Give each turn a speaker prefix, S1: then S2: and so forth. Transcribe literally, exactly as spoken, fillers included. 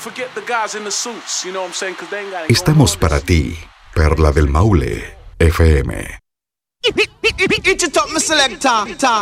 S1: Estamos para ti, Perla del Maule, F M.